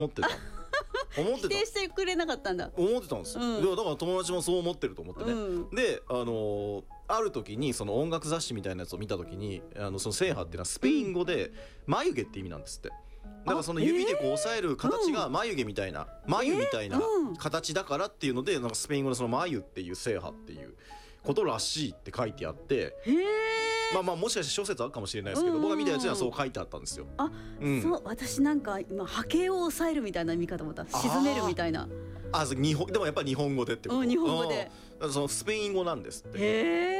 思ってた否定してくれなかったんだ。 思ってたんですよ、だから友達もそう思ってると思ってね、である時にその音楽雑誌みたいなやつを見た時にその聖波っていうのはスペイン語で眉毛って意味なんですって。だからその指でこう押さえる形が眉毛みたいな、眉みたいな形だからっていうので、なんかスペイン語のその眉っていう聖波っていうことらしいって書いてあって、まあもしかして諸説あるかもしれないですけど、僕が見たやつにはそう書いてあったんですよ。 そう、私なんか今波形を抑えるみたいな見方も沈めるみたいな。 でもやっぱり日本語でってこと。 日本語でそのスペイン語なんですって。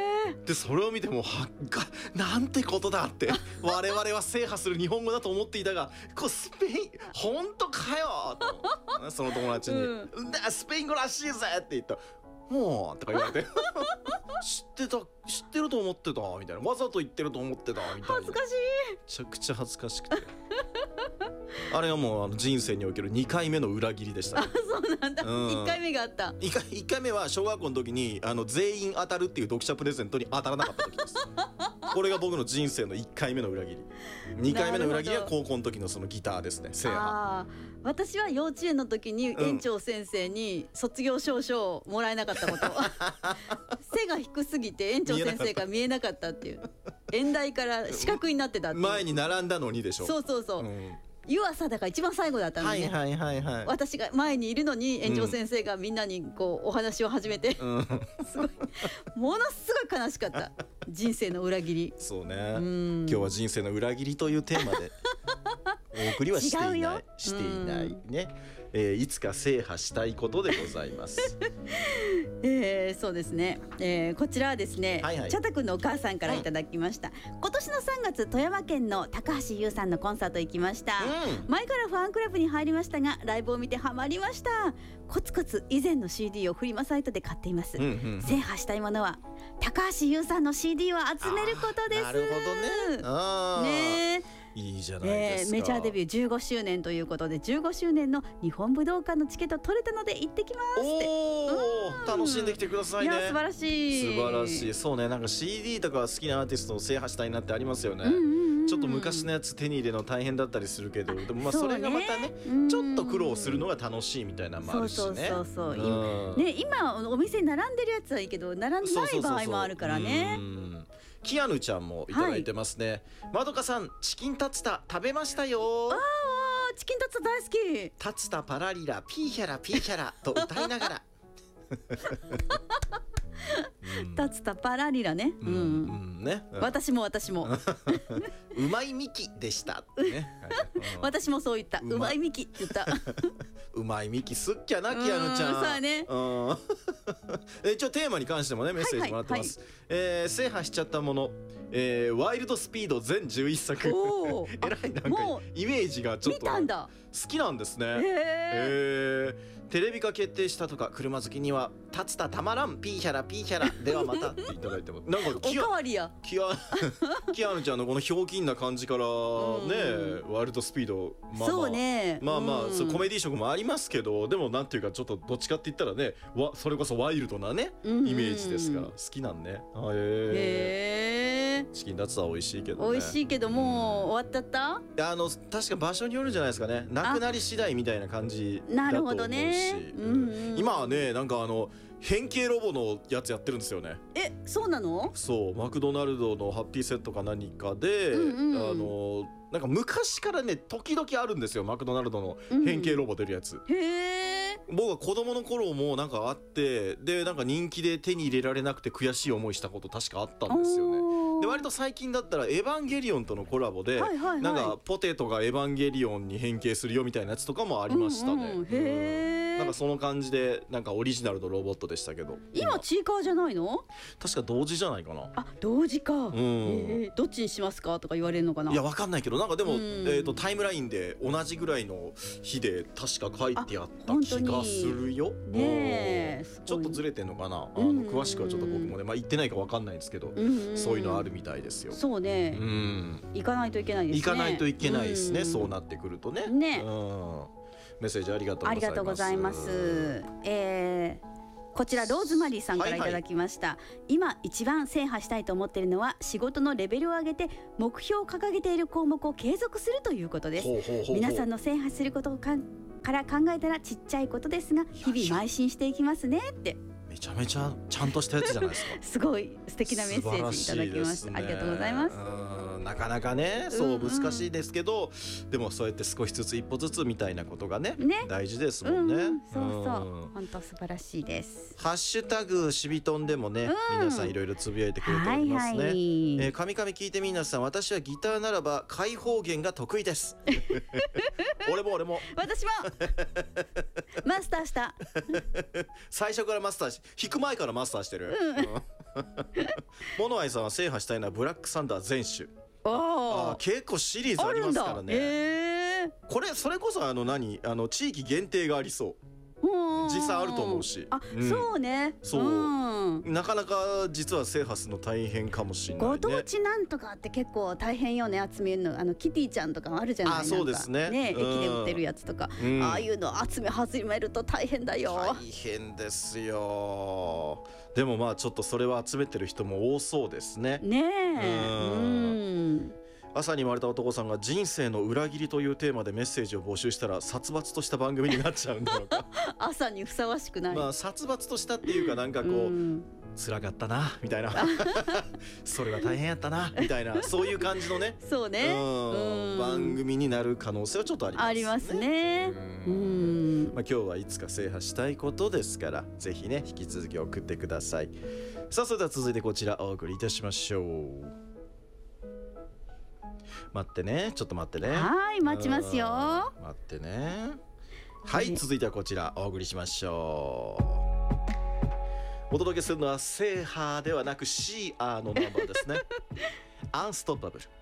でそれを見てもなんてことだって我々は制覇する日本語だと思っていたが、こうスペイン本当かよとその友達に、スペイン語らしいぜって言ったら「もう」とか言われて知ってると思ってたみたいな、わざと言ってると思ってたみたいな。 恥ずかしい。 めちゃくちゃ恥ずかしくてあれはもう人生における2回目の裏切りでした、ね。 そうなんだ、1回目があった。 1回目は小学校の時に全員当たるっていう読者プレゼントに当たらなかった時ですこれが僕の人生の1回目の裏切り。2回目の裏切りは高校の時のそのギターですね、制覇。 私は幼稚園の時に園長先生に卒業証書をもらえなかったこと背が低すぎて園長先生が見えなかったっていう、演台から四角になってたっていう。 前に並んだのにでしょ。 そうそうそう、湯浅だから一番最後だったのにね、私が前にいるのに園長先生がみんなにこうお話を始めて、すごいものすごい悲しかった。人生の裏切り。 そうね、今日は人生の裏切りというテーマでお送りはしていないね、いつか制覇したいことでございますそうですね、こちらはですね、チャタ君のお母さんからいただきました。今年の3月富山県の高橋優さんのコンサート行きました、前からファンクラブに入りましたがライブを見てハマりました。コツコツ以前の CD をフリマサイトで買っています、制覇したいものは高橋優さんの CD を集めることです。 なるほどね。いいじゃないですか、 メジャーデビュー15周年ということで15周年の日本武道館のチケット取れたので行ってきますって。 楽しんできてくださいね。 いや素晴らしい。 素晴らしい。そうね、なんか CD とか好きなアーティストを制覇したいなってありますよね、ちょっと昔のやつ手に入れるの大変だったりするけど、でもまあそれがまたねちょっと苦労するのが楽しいみたいなのもあるしね。今お店に並んでるやつはいいけど並んでない場合もあるからね。キアヌちゃんもいただいてますね、まどかさんチキンタツタ食べましたよ。 チキンタツタ大好き。 タツタパラリラピーヒャラピーヒャラと歌いながらタツタパラリラね、私もうまいミキでしたね私もそう言った。うまいミキって言ったうまいミキすっきゃな、キアヌちゃん。 そうね一応テーマに関してもねメッセージもらってます。制覇しちゃったもの、ワイルドスピード全11作えらいなんかイメージがちょっと好きなんですね。テレビ化決定したとか車好きにはタツタたまらんピーヒャラピーヒャラではまたっていただいてます。なんかおかわりやキアヌちゃんのこのひょうきんな感じからね、ワイルドスピードそうね、 まあコメディ色もありますけど、でもなんていうかちょっとどっちかって言ったらねそれこそワイルドなねイメージですから好きなんね。チキンタツタは美味しいけどね。 美味しいけどもう終わっちゃった。 確か場所によるんじゃないですかね。なくなり次第みたいな感じだと思うし、今はねなんか変形ロボのやつやってるんですよね。 そうなの？ そう、マクドナルドのハッピーセットか何かで、なんか昔からね時々あるんですよ、マクドナルドの変形ロボ出るやつ。僕は子供の頃もなんかあって、でなんか人気で手に入れられなくて悔しい思いしたこと確かあったんですよね。で割と最近だったらエヴァンゲリオンとのコラボでなんかポテトがエヴァンゲリオンに変形するよみたいなやつとかもありましたね。なんかその感じでなんかオリジナルのロボットでしたけど、 今チーカーじゃないの？ 確か同時じゃないかな。 同時か。どっちにしますかとか言われるのかな。 いやわかんないけど、なんかでもタイムラインで同じぐらいの日で確か書いてあった気がするよ。ちょっとずれてんのかな。詳しくはちょっと僕もね行ってないかわかんないんですけど、そういうのあるみたいですよ。 そうね、行かないといけないですね。 行かないといけないですね、そうなってくるとね。メッセージありがとうございます。 ありがとうございます。 こちらローズマリーさんからいただきました、今一番制覇したいと思っているのは仕事のレベルを上げて目標を掲げている項目を継続するということです。皆さんの制覇することから考えたらちっちゃいことですが日々邁進していきますねって。 めちゃめちゃちゃんとしたやつじゃないですかすごい素敵なメッセージいただきました。ありがとうございます。 なかなかねそう難しいですけど、でもそうやって少しずつ一歩ずつみたいなことがね大事ですもんね。 そうそう本当素晴らしいです。 ハッシュタグしびとんでもね皆さんいろいろつぶやいてくれておりますね。神々聞いてみなさん、私はギターならば開放弦が得意です俺も私もマスターした最初からマスターし弾く前からマスターしてる。モノアイさんは制覇したいのはブラックサンダー全種。結構シリーズありますからね。これそれこそ地域限定がありそう。実際あると思うし。 そうね。 なかなか実は制覇するの大変かもしれないね。 ご当地なんとかって結構大変よね、集めるの。キティちゃんとかあるじゃないですか。 そうですね。 駅で売ってるやつとか、ああいうの集め始めると大変だよ。 大変ですよ。でもまあちょっとそれは集めてる人も多そうですね。朝に生まれた男さんが人生の裏切りというテーマでメッセージを募集したら殺伐とした番組になっちゃうんだろうか。 朝にふさわしくない。 殺伐としたっていうかなんかこう辛かったなみたいなそれは大変やったなみたいなそういう感じのねそうね番組になる可能性はちょっとありますね。 ありますね。 今日はいつか制覇したいことですからぜひね引き続き送ってください。さあそれでは続いてこちらお送りいたしましょう。待ってね、ちょっと待ってね。 はい待ちますよ。 待ってね。はい続いてはこちらお送りしましょう。お届けするのは制覇ではなくシーアーのナンバーですね。アンストッパブル。